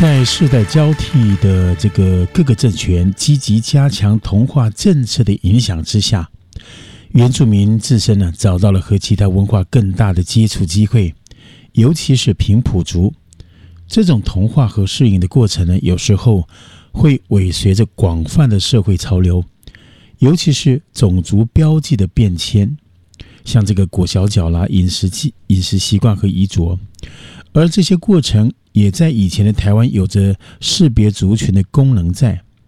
在世代交替的这个各个政权积极加强同化政策的影响之下，原住民自身呢找到了和其他文化更大的接触机会，尤其是平埔族。这种同化和适应的过程呢，有时候会尾随着广泛的社会潮流，尤其是种族标记的变迁，像这个裹小脚啦、饮食习惯和衣着，而这些过程也在以前的台湾有着识别族群的功能在。